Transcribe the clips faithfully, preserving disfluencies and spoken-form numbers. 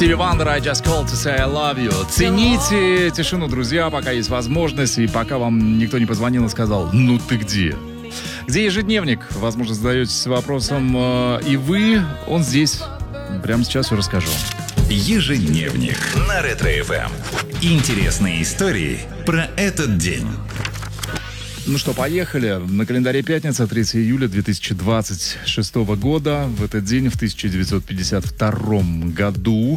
Стиви Вандер, I just called to say I love you. Цените тишину, друзья, пока есть возможность, и пока вам никто не позвонил и сказал: ну ты где? Где ежедневник? Возможно, задаетесь вопросом, и вы, он здесь. Прямо сейчас все расскажу. Ежедневник на Ретро-эф эм. Интересные истории про этот день. Ну что, поехали. На календаре пятница, третьего июля две тысячи двадцать шестого года. В этот день, в тысяча девятьсот пятьдесят втором году,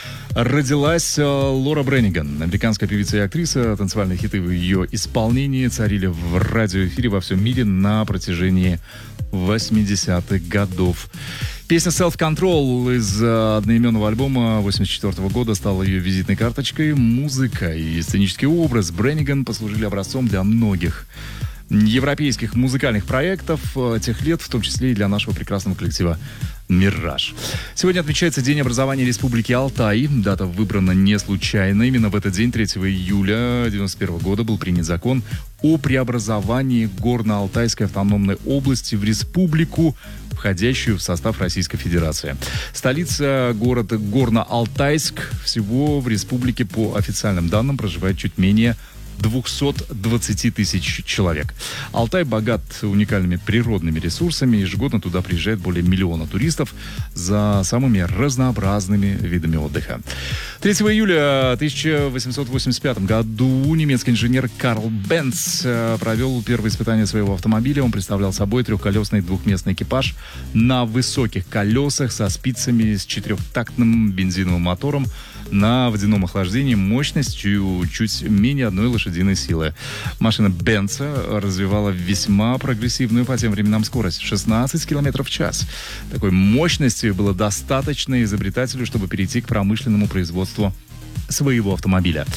родилась Лора Бренниган, американская певица и актриса. Танцевальные хиты в ее исполнении царили в радиоэфире во всем мире на протяжении восьмидесятых годов. Песня Self Control из одноименного альбома восемьдесят четвёртого года стала ее визитной карточкой. Музыка и сценический образ Бренниган послужили образцом для многих европейских музыкальных проектов тех лет, в том числе и для нашего прекрасного коллектива «Мираж». Сегодня отмечается День образования Республики Алтай. Дата выбрана не случайно. Именно в этот день, третьего июля девяносто первого года, был принят закон о преобразовании Горно-Алтайской автономной области в республику, входящую в состав Российской Федерации. Столица, город Горно-Алтайск. Всего в республике, по официальным данным, проживает чуть менее двести двадцать тысяч человек. Алтай богат уникальными природными ресурсами. Ежегодно туда приезжает более миллиона туристов за самыми разнообразными видами отдыха. третьего июля тысяча восемьсот восемьдесят пятом году немецкий инженер Карл Бенц провел первое испытание своего автомобиля. Он представлял собой трехколесный двухместный экипаж на высоких колесах со спицами, с четырехтактным бензиновым мотором на водяном охлаждении мощностью чуть менее одной лошадиной силы. Машина Бенца развивала весьма прогрессивную по тем временам скорость — шестнадцать километров в час. Такой мощности было достаточно изобретателю, чтобы перейти к промышленному производству своего автомобиля.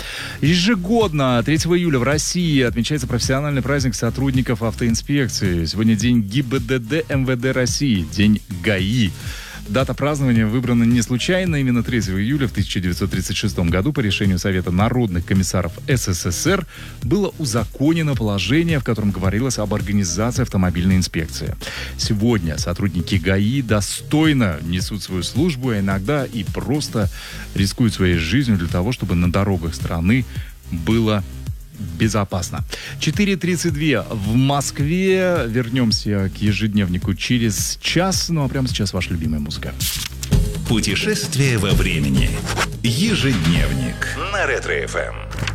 Ежегодно третьего июля в России отмечается профессиональный праздник сотрудников автоинспекции. Сегодня день ГИБДД МВД России, день ГАИ. Дата празднования выбрана не случайно. Именно третьего июля в тысяча девятьсот тридцать шестом году по решению Совета народных комиссаров СССР было узаконено положение, в котором говорилось об организации автомобильной инспекции. Сегодня сотрудники ГАИ достойно несут свою службу, а иногда и просто рискуют своей жизнью для того, чтобы на дорогах страны было безопасно. четыре тридцать два в Москве. Вернемся к ежедневнику через час. Ну а прямо сейчас ваша любимая музыка. Путешествие во времени. Ежедневник на Ретро-эф эм.